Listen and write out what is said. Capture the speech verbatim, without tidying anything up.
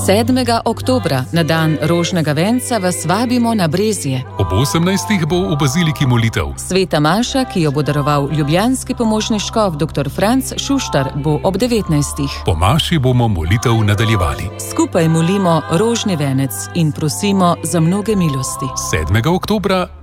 sedmega oktobra, na dan rožnega venca, vas vabimo na Brezje. Ob osemnajstih bo v baziliki molitev. Sveta maša, ki jo bo daroval ljubljanski pomožni škof dr. Franc Šuštar, bo ob devetnajstih. Po maši bomo molitev nadaljevali. Skupaj molimo rožni venec in prosimo za mnoge milosti. sedmega oktobra